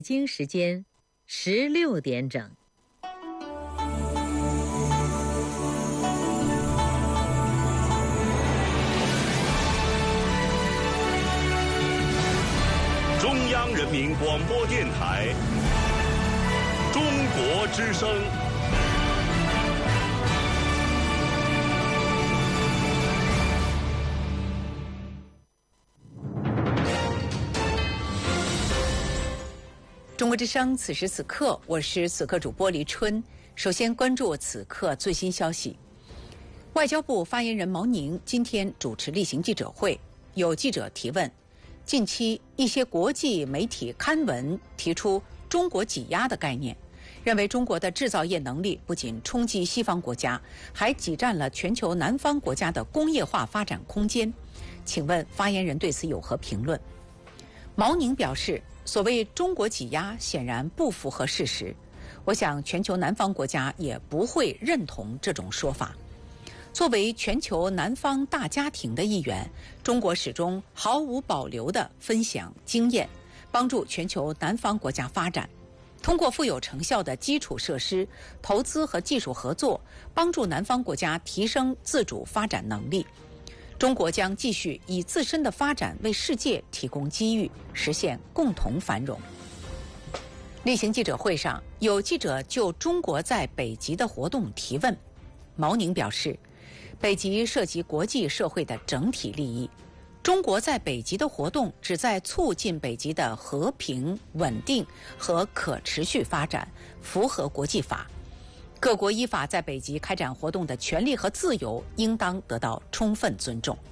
北京时间16点整。 中央人民广播电台中国之声。 中国之声，此时此刻，我是此刻主播黎春。首先关注此刻最新消息。外交部发言人毛宁今天主持例行记者会，有记者提问：近期一些国际媒体刊文提出“中国挤压”的概念，认为中国的制造业能力不仅冲击西方国家，还挤占了全球南方国家的工业化发展空间。请问发言人对此有何评论？毛宁表示，所谓中国挤压显然不符合事实，我想全球南方国家也不会认同这种说法。作为全球南方大家庭的一员，中国始终毫无保留地分享经验，帮助全球南方国家发展。通过富有成效的基础设施、投资和技术合作，帮助南方国家提升自主发展能力。中国将继续以自身的发展为世界提供机遇，实现共同繁荣。例行记者会上，有记者就中国在北极的活动提问。毛宁表示，北极涉及国际社会的整体利益，中国在北极的活动旨在促进北极的和平、稳定和可持续发展，符合国际法。各国依法在北极开展活动的权利和自由应当得到充分尊重。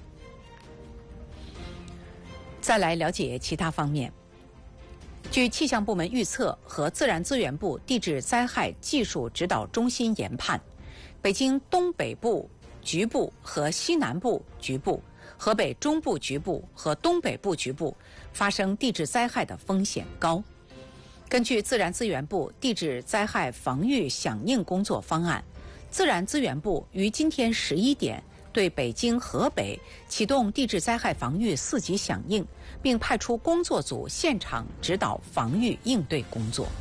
再来了解其他方面。据气象部门预测和自然资源部地质灾害技术指导中心研判，北京东北部局部和西南部局部、河北中部局部和东北部局部发生地质灾害的风险高。根据自然资源部地质灾害防御响应工作方案，自然资源部于今天11点对北京、河北启动地质灾害防御4级响应，并派出工作组现场指导防御应对工作。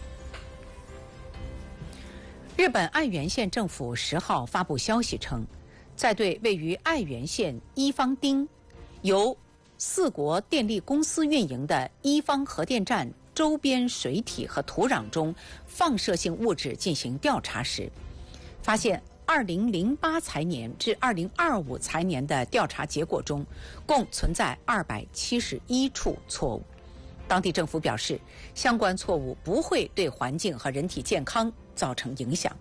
日本爱媛县政府10号发布消息称，在对位于爱媛县伊方町由4国电力公司运营的伊方核电站周边水体和土壤中放射性物质进行调查时，发现2008财年至2025财年的调查结果中，共存在271处错误。当地政府表示，相关错误不会对环境和人体健康造成影响。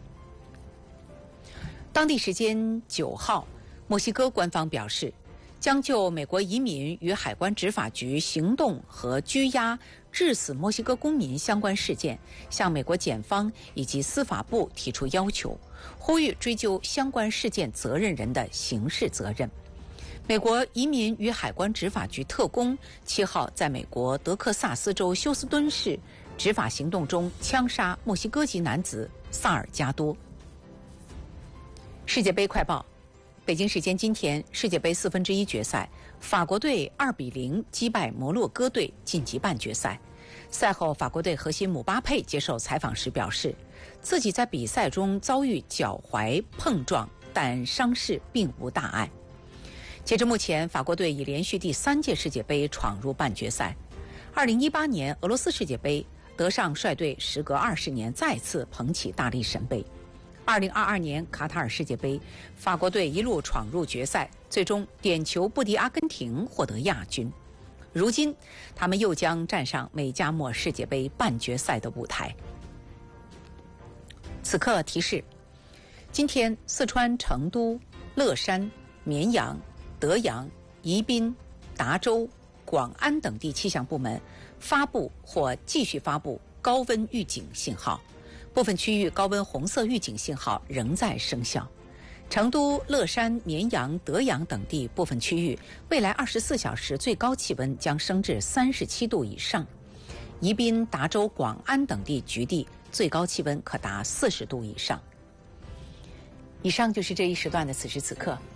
当地时间9号，墨西哥官方表示，将就美国移民与海关执法局行动和拘押致死墨西哥公民相关事件，向美国检方以及司法部提出要求，呼吁追究相关事件责任人的刑事责任。美国移民与海关执法局特工7号在美国德克萨斯州休斯敦市执法行动中枪杀墨西哥籍男子萨尔加多。世界杯快报。北京时间今天，世界杯1/4决赛，法国队2-0击败摩洛哥队晋级半决赛。赛后，法国队核心姆巴佩接受采访时表示，自己在比赛中遭遇脚踝碰撞，但伤势并无大碍。截至目前，法国队已连续第3届世界杯闯入半决赛。2018年俄罗斯世界杯，德尚率队时隔20年再次捧起大力神杯。2022年卡塔尔世界杯，法国队一路闯入决赛，最终点球不敌阿根廷，获得亚军。如今，他们又将站上美加墨世界杯半决赛的舞台。此刻提示：今天四川成都、乐山、绵阳、德阳、宜宾、达州、广安等地气象部门发布或继续发布高温预警信号。部分区域高温红色预警信号仍在生效。成都、乐山、绵阳、德阳等地部分区域未来24小时最高气温将升至37度以上。宜宾、达州、广安等地局地最高气温可达40度以上。以上就是这一时段的此时此刻，